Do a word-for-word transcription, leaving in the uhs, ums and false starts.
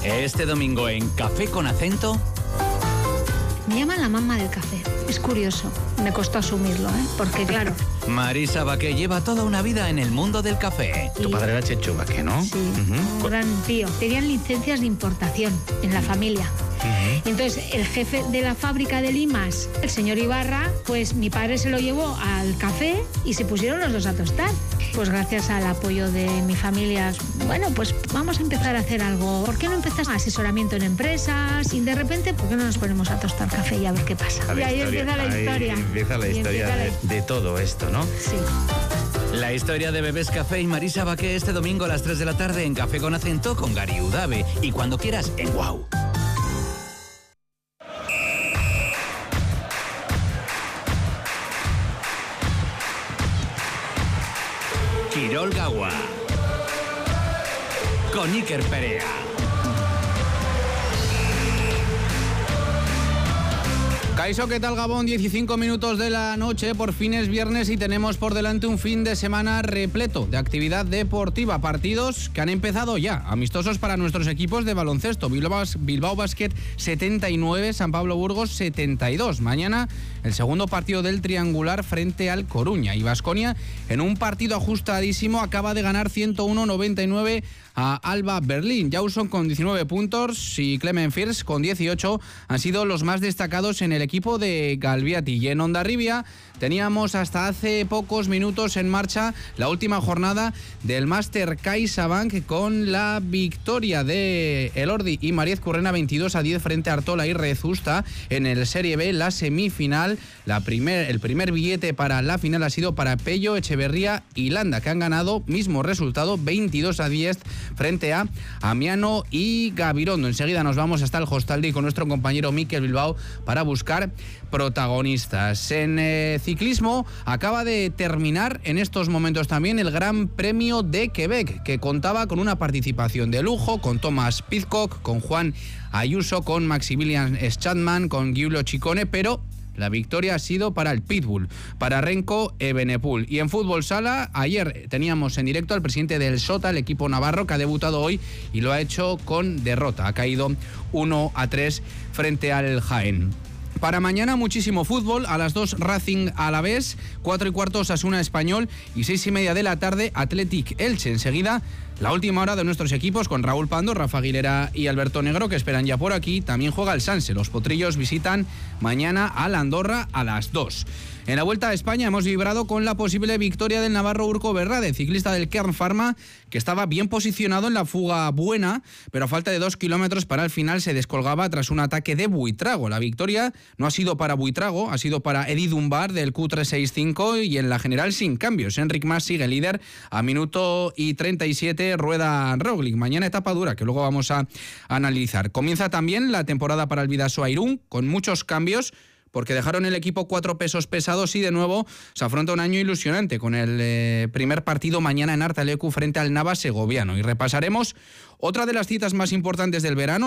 Este domingo en Café con Acento. Me llaman la mamá del café. Es curioso, me costó asumirlo, ¿eh? Porque claro... Marisa Baqué lleva toda una vida en el mundo del café. Tu padre era Chechu Baqué, ¿no? Sí, uh-huh. Un gran tío. Tenían licencias de importación en la familia. Uh-huh. Y entonces el jefe de la fábrica de limas, el señor Ibarra, pues mi padre se lo llevó al café y se pusieron los dos a tostar. Pues gracias al apoyo de mi familia, bueno, pues vamos a empezar a hacer algo. ¿Por qué no empezás asesoramiento en empresas? Y de repente, ¿por qué no nos ponemos a tostar café y a ver qué pasa? Y ahí historia, empieza la ahí historia. Empieza la historia empieza de, la... de todo esto, ¿no? Sí. La historia de Bebés Café y Marisa Baqué este domingo a las tres de la tarde en Café con Acento con Gary Udave. Y cuando quieras, en Wow. Quirol Gaua con Iker Perea. Kaixo, ¿qué tal, Gabón? dieciséis minutos de la noche, por fin es viernes y tenemos por delante un fin de semana repleto de actividad deportiva. Partidos que han empezado ya, amistosos para nuestros equipos de baloncesto. Bilbao, Bilbao Basket setenta y nueve, San Pablo Burgos setenta y dos. Mañana el segundo partido del triangular frente al Coruña. Y Baskonia, en un partido ajustadísimo, acaba de ganar ciento uno a noventa y nueve a Alba Berlín. Jauson con diecinueve puntos y Clement Fierce con dieciocho han sido los más destacados en el equipo de Galbiati. Y en Hondarribia teníamos hasta hace pocos minutos en marcha la última jornada del Máster CaixaBank con la victoria de Elordi y Mariez Currena veintidós a diez frente a Artola y Rezusta en el Serie B, la semifinal. La primer, el primer billete para la final ha sido para Pello, Echeverría y Landa, que han ganado mismo resultado veintidós a diez frente a Amiano y Gabirondo. Enseguida nos vamos hasta el Hostaldi con nuestro compañero Mikel Bilbao para buscar protagonistas. En eh, ciclismo acaba de terminar en estos momentos también el Gran Premio de Quebec, que contaba con una participación de lujo, con Thomas Pidcock, con Juan Ayuso, con Maximilian Schadman, con Giulio Ciccone, pero la victoria ha sido para el Pitbull, para Renko Evenepoel. Y en fútbol sala, ayer teníamos en directo al presidente del Sota, el equipo navarro, que ha debutado hoy y lo ha hecho con derrota. Ha caído uno a tres frente al Jaén. Para mañana muchísimo fútbol, a las dos Racing Alavés, cuatro y cuarto Osasuna Español y seis y media de la tarde Athletic Elche. Enseguida la última hora de nuestros equipos con Raúl Pando, Rafa Aguilera y Alberto Negro, que esperan ya por aquí. También juega el Sanse. Los potrillos visitan mañana a la Andorra a las dos. En la Vuelta a España hemos vibrado con la posible victoria del navarro Urko Berrade, ciclista del Kern Pharma, que estaba bien posicionado en la fuga buena, pero a falta de dos kilómetros para el final se descolgaba tras un ataque de Buitrago. La victoria no ha sido para Buitrago, ha sido para Eddie Dunbar del Q trescientos sesenta y cinco y en la general sin cambios. Enric Mas sigue líder a minuto y treinta y siete, rueda Roglic. Mañana etapa dura que luego vamos a analizar. Comienza también la temporada para el Bidasoa Irún con muchos cambios, porque dejaron el equipo cuatro pesos pesados y de nuevo se afronta un año ilusionante con el eh, primer partido mañana en Artalecu frente al Nava Segoviano. Y repasaremos otra de las citas más importantes del verano.